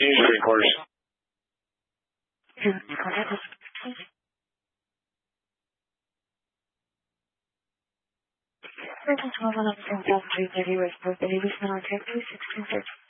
Use three quarters. Person 12 on 330 West Brook, Baby, Smell, Texas, 1630.